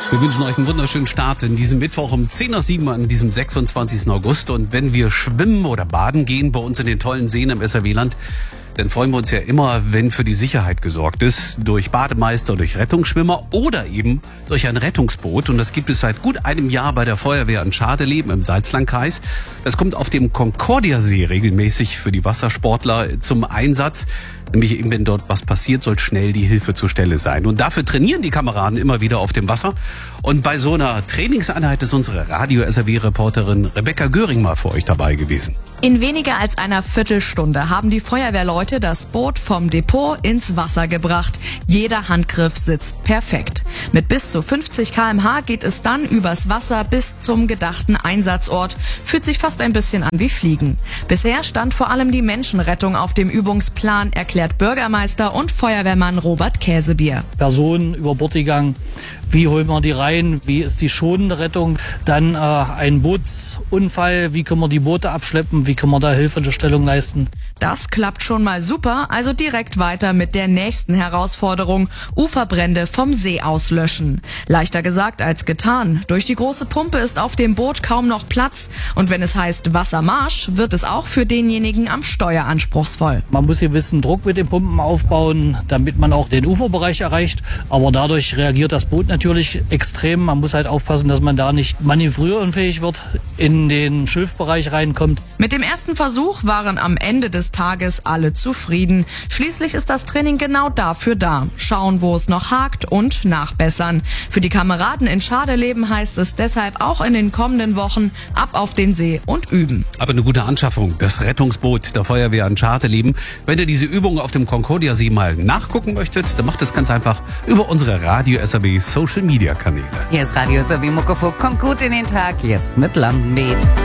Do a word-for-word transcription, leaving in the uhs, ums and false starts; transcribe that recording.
Wir wünschen euch einen wunderschönen Start in diesem Mittwoch um zehn Uhr sieben an diesem sechsundzwanzigsten August. Und wenn wir schwimmen oder baden gehen bei uns in den tollen Seen im S R W-Land, dann freuen wir uns ja immer, wenn für die Sicherheit gesorgt ist, durch Bademeister, durch Rettungsschwimmer oder eben durch ein Rettungsboot. Und das gibt es seit gut einem Jahr bei der Feuerwehr in Schadeleben im Salzlandkreis. Das kommt auf dem Concordia-See regelmäßig für die Wassersportler zum Einsatz. Nämlich eben, wenn dort was passiert, soll schnell die Hilfe zur Stelle sein. Und dafür trainieren die Kameraden immer wieder auf dem Wasser. Und bei so einer Trainingseinheit ist unsere Radio-S R W-Reporterin Rebecca Göring mal für euch dabei gewesen. In weniger als einer Viertelstunde haben die Feuerwehrleute das Boot vom Depot ins Wasser gebracht. Jeder Handgriff sitzt perfekt. Mit bis zu fünfzig Kilometer pro Stunde geht es dann übers Wasser bis zum gedachten Einsatzort. Fühlt sich fast ein bisschen an wie Fliegen. Bisher stand vor allem die Menschenrettung auf dem Übungsplan, erklärt Bürgermeister und Feuerwehrmann Robert Käsebier. Personen über Bord gegangen. Wie holen wir die rein? Wie ist die schonende Rettung? Dann äh, ein Bootsunfall. Wie können wir die Boote abschleppen? Wie können wir da hilfende Stellung leisten? Das klappt schon mal super, also direkt weiter mit der nächsten Herausforderung. Uferbrände vom See auslöschen. Leichter gesagt als getan. Durch die große Pumpe ist auf dem Boot kaum noch Platz. Und wenn es heißt Wassermarsch, wird es auch für denjenigen am Steuer anspruchsvoll. Man muss gewissen Druck mit den Pumpen aufbauen, damit man auch den Uferbereich erreicht. Aber dadurch reagiert das Boot natürlich extrem. Man muss halt aufpassen, dass man da nicht manövrierunfähig wird, in den Schilfbereich reinkommt. Mit dem ersten Versuch waren am Ende des Tages alle zufrieden. Schließlich ist das Training genau dafür da. Schauen, wo es noch hakt und nachbessern. Für die Kameraden in Schadeleben heißt es deshalb auch in den kommenden Wochen ab auf den See und üben. Aber eine gute Anschaffung, das Rettungsboot der Feuerwehr in Schadeleben. Wenn ihr diese Übungen auf dem Concordia-See mal nachgucken möchtet, dann macht es ganz einfach über unsere Radio-S R W Social Media Kanäle. Hier ist Radio S R W Muckefuck. Kommt gut in den Tag, jetzt mit Lampenbeet.